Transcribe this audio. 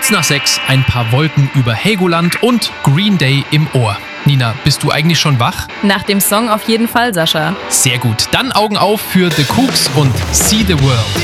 Kurz nach 6 ein paar Wolken über Helgoland und Green Day im Ohr. Nina, bist du eigentlich schon wach? Nach dem Song auf jeden Fall, Sascha. Sehr gut. Dann Augen auf für The Kooks und See the World.